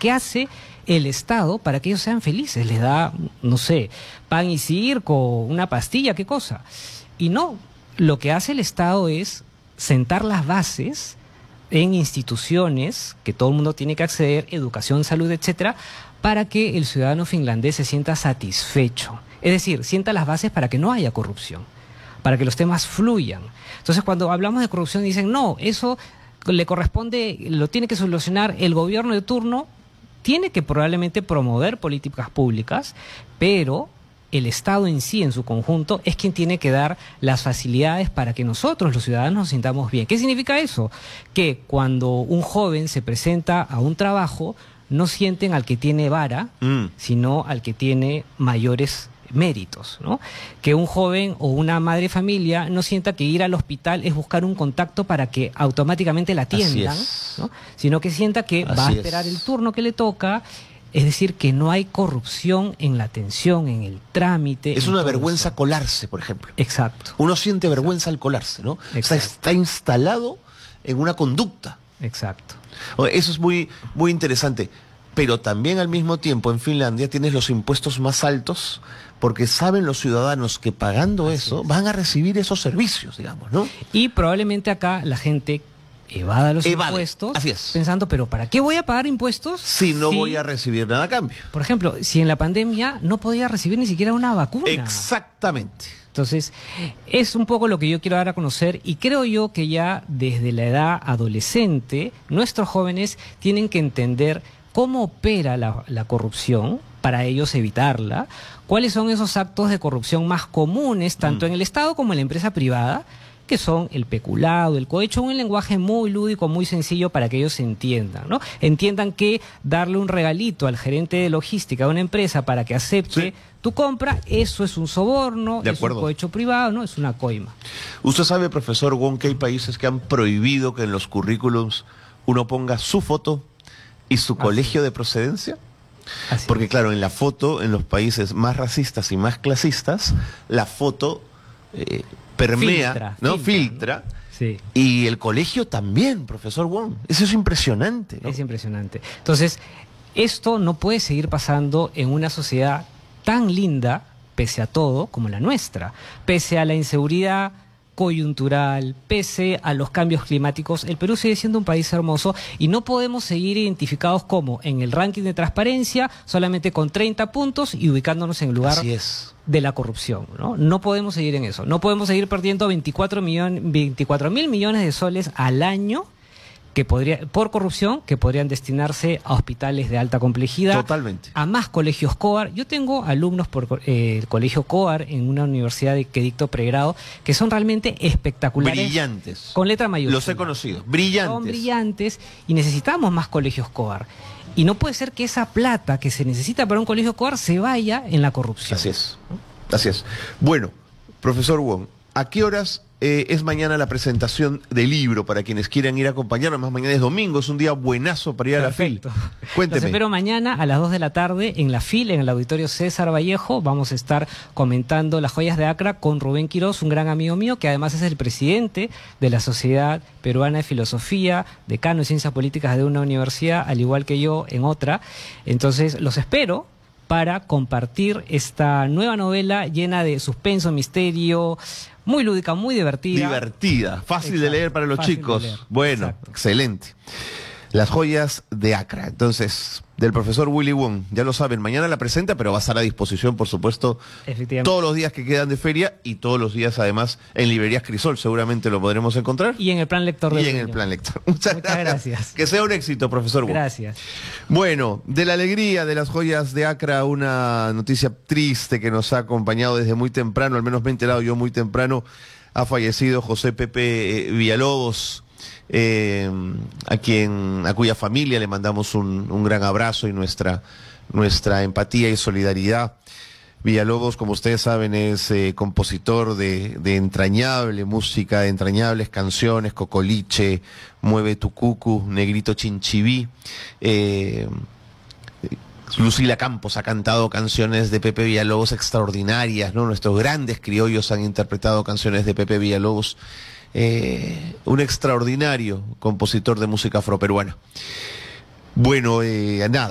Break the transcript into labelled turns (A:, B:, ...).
A: ¿qué hace el Estado para que ellos sean felices? Les da, no sé, pan y circo, una pastilla, ¿qué cosa? Y no, lo que hace el Estado es sentar las bases en instituciones que todo el mundo tiene que acceder, educación, salud, etcétera, para que el ciudadano finlandés se sienta satisfecho. Es decir, sienta las bases para que no haya corrupción, para que los temas fluyan. Entonces, cuando hablamos de corrupción dicen, no, eso le corresponde, lo tiene que solucionar el gobierno de turno, tiene que probablemente promover políticas públicas, pero el Estado en sí, en su conjunto, es quien tiene que dar las facilidades para que nosotros, los ciudadanos, nos sintamos bien. ¿Qué significa eso? Que cuando un joven se presenta a un trabajo, no sienten al que tiene vara, sino al que tiene mayores méritos, ¿no? Que un joven o una madre de familia no sienta que ir al hospital es buscar un contacto para que automáticamente la atiendan, ¿no? Sino que sienta que va a esperar el turno que le toca. Es decir, que no hay corrupción en la atención, en el trámite.
B: Es una vergüenza colarse, por ejemplo.
A: Exacto.
B: Uno siente vergüenza al colarse, ¿no? O sea, está instalado en una conducta.
A: Exacto.
B: Eso es muy, muy interesante. Pero también al mismo tiempo en Finlandia tienes los impuestos más altos porque saben los ciudadanos que pagando eso van a recibir esos servicios, digamos, ¿no?
A: Y probablemente acá la gente evada los impuestos,
B: así es,
A: pensando, pero ¿para qué voy a pagar impuestos
B: si no voy a recibir nada a cambio?
A: Por ejemplo, si en la pandemia no podía recibir ni siquiera una vacuna.
B: Exactamente.
A: Entonces, es un poco lo que yo quiero dar a conocer, y creo yo que ya desde la edad adolescente, nuestros jóvenes tienen que entender cómo opera la corrupción para ellos evitarla, cuáles son esos actos de corrupción más comunes, tanto en el Estado como en la empresa privada, que son el peculado, el cohecho, un lenguaje muy lúdico, muy sencillo para que ellos entiendan, ¿no? Entiendan que darle un regalito al gerente de logística de una empresa para que acepte tu compra, eso es un soborno, es un cohecho privado, ¿no? Es una coima.
B: ¿Usted sabe, profesor Wong, que hay países que han prohibido que en los currículums uno ponga su foto y su colegio de procedencia? Porque claro, en la foto, en los países más racistas y más clasistas, la foto permea, filtra.
A: Sí.
B: Y el colegio también, profesor Wong. Eso es impresionante, ¿no?
A: Es impresionante. Entonces, esto no puede seguir pasando en una sociedad tan linda, pese a todo, como la nuestra. Pese a la inseguridad coyuntural, pese a los cambios climáticos, el Perú sigue siendo un país hermoso y no podemos seguir identificados como en el ranking de transparencia solamente con 30 puntos y ubicándonos en el lugar de la corrupción, ¿no? No podemos seguir en eso. No podemos seguir perdiendo 24 mil millones de soles al año por corrupción, que podrían destinarse a hospitales de alta complejidad,
B: totalmente,
A: a más colegios COAR. Yo tengo alumnos por el colegio COAR en una universidad que dicto pregrado, que son realmente espectaculares.
B: Brillantes.
A: Con letra mayúscula.
B: Los he conocido. Brillantes.
A: Son brillantes y necesitamos más colegios COAR. Y no puede ser que esa plata que se necesita para un colegio COAR se vaya en la corrupción.
B: Así es. Así es. Bueno, profesor Wong, ¿a qué horas es mañana la presentación del libro para quienes quieran ir a acompañarnos? Más mañana es domingo, es un día buenazo para ir a la FIL. Cuénteme.
A: Los espero mañana a las 2 de la tarde en la FIL, en el auditorio César Vallejo. Vamos a estar comentando las joyas de Acra con Rubén Quirós, un gran amigo mío, que además es el presidente de la Sociedad Peruana de Filosofía, decano de Ciencias Políticas de una universidad, al igual que yo en otra. Entonces, los espero para compartir esta nueva novela llena de suspenso, misterio, muy lúdica, muy divertida.
B: Divertida, fácil de leer para los chicos. Bueno, excelente. Las joyas de Acra. Entonces, del profesor Willy Wong, ya lo saben, mañana la presenta, pero va a estar a disposición, por supuesto, todos los días que quedan de feria y todos los días, además, en Librerías Crisol, seguramente lo podremos encontrar.
A: Y en el plan lector de
B: Y en el plan lector. Muchas gracias. Que sea un éxito, profesor Wong.
A: Gracias.
B: Bueno, de la alegría de las joyas de Acra, una noticia triste que nos ha acompañado desde muy temprano, al menos me he enterado yo muy temprano, ha fallecido José Pepe Villalobos, a cuya familia le mandamos un gran abrazo y nuestra empatía y solidaridad. Villalobos, como ustedes saben, es compositor de entrañable música, de entrañables canciones, Cocoliche, Mueve tu Cucu, Negrito Chinchiví. Lucila Campos ha cantado canciones de Pepe Villalobos extraordinarias, ¿no? Nuestros grandes criollos han interpretado canciones de Pepe Villalobos. Un extraordinario compositor de música afroperuana. Bueno, nada.